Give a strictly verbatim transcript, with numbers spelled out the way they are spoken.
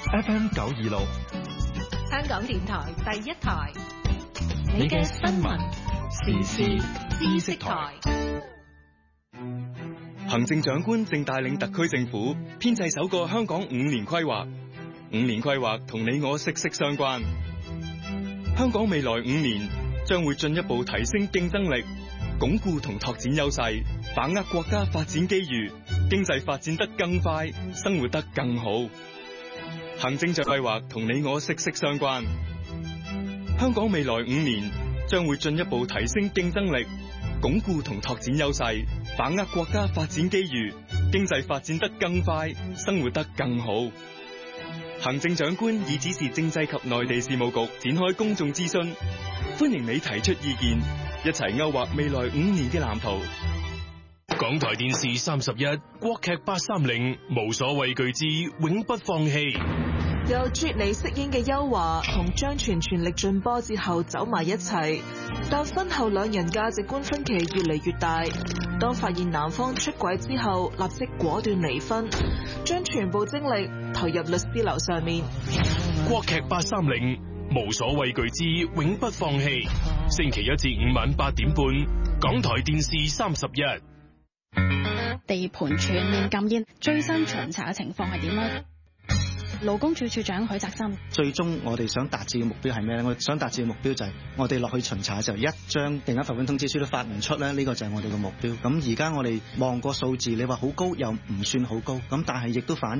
F M 九二六， 香港電台第一台， 你嘅新聞時事知識台。 行政長官正帶領特區政府編製首個香港五年規劃，五年規劃同你我息息相關。香港未來五年將會進一步提升競爭力，鞏固同拓展優勢，把握國家發展機遇，經濟發展得更快，生活得更好。行政長官規劃同你我息息相關。香港未來五年將會進一步提升競爭力，鞏固同拓展優勢，把握國家發展機遇，經濟發展得更快，生活得更好。行政長官已指示政制及內地事務局展開公眾諮詢，歡迎你提出意見，一齊勾畫未來五年嘅藍圖。 港台電視三十一，國劇八三零，無所畏懼之永不放棄。 由啜尼飾演嘅邱華同張全全力進波之後走埋一齊，但婚後兩人價值觀分歧越嚟越大。當發現男方出軌之後，立即果斷離婚，將全部精力投入律師樓上面。 國劇八三零，無所畏懼之永不放棄。星期一至五晚八點半，港台電視三十一。 地盤全面禁煙，最新巡查嘅情況係點咧？勞工處處長許澤森， 最終我哋想達至嘅目標係咩咧？我哋想達至嘅目標就係我哋落去巡查嘅時候，一張定額罰款通知書都發唔出咧，呢個就係我哋嘅目標。咁而家我哋望個數字，你話好高又唔算好高，咁但係亦都反